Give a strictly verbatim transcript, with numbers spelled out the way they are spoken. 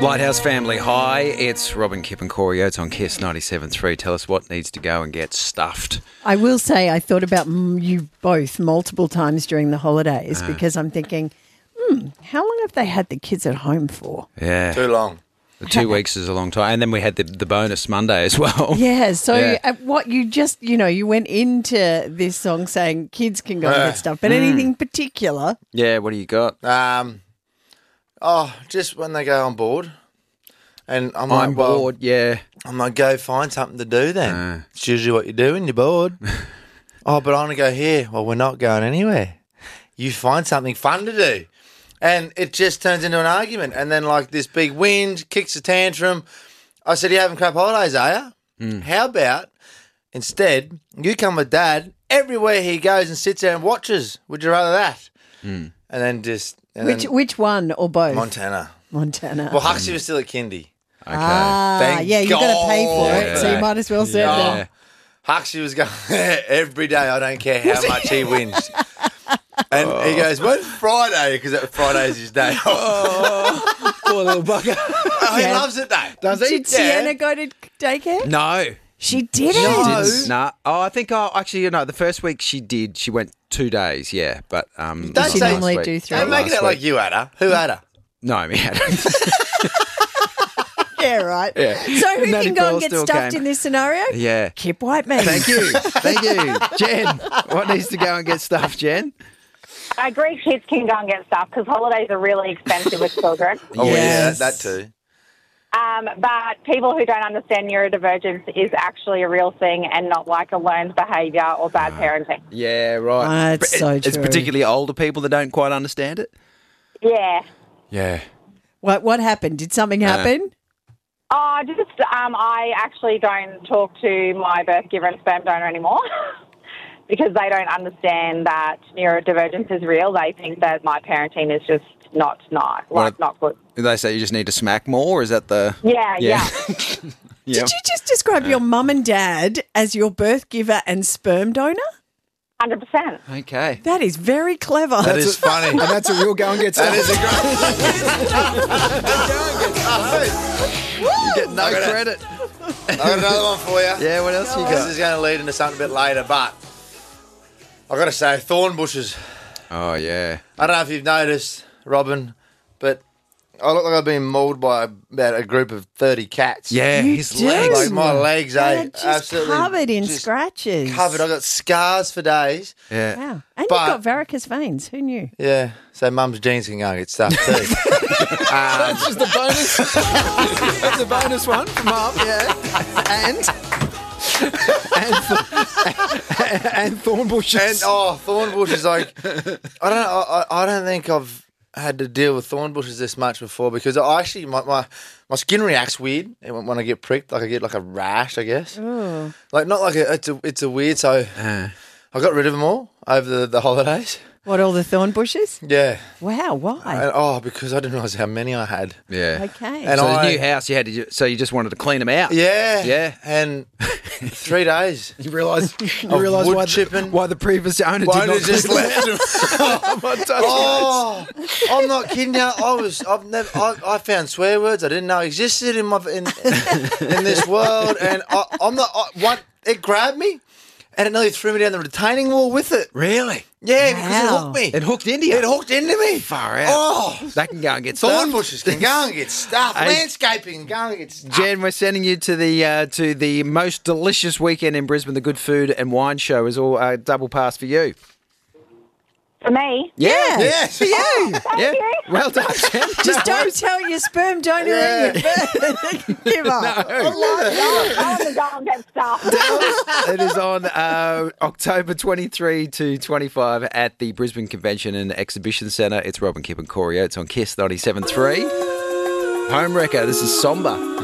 Lighthouse Family Hi, it's Robin, Kip and Corey Oates on Kiss ninety-seven point three. Tell us what needs to go and get stuffed. I will say I thought about mm, you both multiple times during the holidays uh. because I'm thinking, hmm, how long have they had the kids at home for? Yeah. Too long. The two weeks is a long time. And then we had the, the bonus Monday as well. Yeah, so Yeah. uh, what you just, you know, you went into this song saying kids can go and get stuff, but anything particular? Yeah, what do you got? Um, oh, just when they go on board. And I'm I'm like, well, bored, yeah. I'm like, go find something to do then. Uh. It's usually what you do when you're bored. Oh, but I want to go here. Well, we're not going anywhere. You find something fun to do. And it just turns into an argument. And then, like, this big wind kicks a tantrum. I said, you having crap holidays, are you? Mm. How about, instead, you come with Dad everywhere he goes and sits there and watches. Would you rather that? Mm. And then just... And Which then which one or both? Montana. Montana. Well, Huxley was still at kindy. Okay. Ah, Thank yeah, you've got to pay for God. it, so you might as well sit Yeah. there. Huxley was going every day. I don't care how much he wins. And oh. he goes, when's Friday? Because Friday's his day off. Oh, poor little bugger. Oh, he Yeah. loves it, though. Does he? Did Sienna go to daycare? No. She didn't. No. Didn't. Nah. Oh, I think, oh, actually, you know, the first week she did. She went two days, yeah. But um, Don't not she last normally week. do three? Don't make it Last out like week. you had her. Who had her? No, me had Yeah, right. Yeah. So who Natty can go Pearl and get still stuffed came. in this scenario? Yeah. Kip Whiteman. Thank you. Thank you. Jen, what needs to go and get stuffed, Jen? I agree kids can go and get stuff because holidays are really expensive with children. Oh, Yes. yeah, that too. Um, but people who don't understand neurodivergence is actually a real thing and not like a learned behaviour or bad parenting. Yeah, right. Oh, that's so It's true. particularly older people that don't quite understand it. Yeah. Yeah. What what happened? Did something happen? Oh, just um, I actually don't talk to my birth giver and sperm donor anymore because they don't understand that neurodivergence is real. They think that my parenting is just not not like What- not good. They say you just need to smack more, or is that the... Yeah, yeah. Yeah. Did you just describe your mum and dad as your birth giver and sperm donor? Hundred percent. Okay. That is very clever. That is funny. And that's a real go and get That stuff. is a great... You get no I got it. credit. I got another one for you. Yeah, what else you This got? is going to lead into something a bit later, but I've got to say, thorn bushes. Oh, yeah. I don't know if you've noticed, Robin, but I look like I've been mauled by about a group of thirty cats. Yeah, You his do. legs. Like my legs, They're eh? just Absolutely covered in just scratches. Covered. I got scars for days. Yeah. Wow. And But- you've got varicose veins. Who knew? Yeah. So mum's jeans can go and get stuffed too. um, That's just a bonus. That's a bonus one from Mum, yeah. And and and thorn bushes. and oh, thorn bushes. Like I don't. I, I don't think I've had to deal with thorn bushes this much before because I actually my my, my skin reacts weird when when I get pricked. Like I get like a rash, I guess. Oh. Like not like a, it's a it's a weird. So Uh, I got rid of them all over the, the holidays. What, all the thorn bushes? Yeah. Wow, why? And, oh, because I didn't realise how many I had. yeah. Okay. And So I- the new house, you had to, ju- so you just wanted to clean them out. Yeah. Yeah. And three days. You realise you Of realise wood why, chipping. the, why the previous owner Why did not did just clean left them. him? Oh, I'm not kidding you. I was. I've never. I, I found swear words I didn't know existed in my in in this world, and I, I'm not. I, one, it grabbed me, and it nearly threw me down the retaining wall with it. Really? Yeah, because it Wow. hooked me. It hooked into you? It hooked into me. Far out. Oh, That can go and get thorn stuffed. bushes can go and get stuff. Hey. Landscaping can go and get stuff. Jen, we're sending you to the uh, to the most delicious weekend in Brisbane. The Good Food and Wine Show is all uh, double pass for you. For me, Yeah. Yes. For you. Yeah. you. Well done, Jen. Just don't tell your sperm donor and your birth giver. I want to go and get stuff. It is on uh, October twenty-third to twenty-fifth at the Brisbane Convention and Exhibition Centre. It's Robin, Kip and Corey Oates on Kiss ninety-seven point three. Home wrecker. This is Somber.